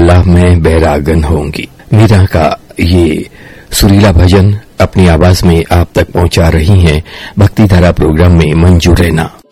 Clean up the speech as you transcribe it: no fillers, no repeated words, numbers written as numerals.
माला मैं बैरागन होंगी। मीरा का ये सुरीला भजन अपनी आवाज में आप तक पहुंचा रही हैं भक्ति धारा प्रोग्राम में मंजू रैना।